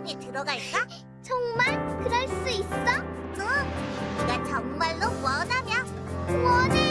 속에 들어갈까? 정말? 그럴 수 있어? 응, 네가 정말로 원하면. 원해!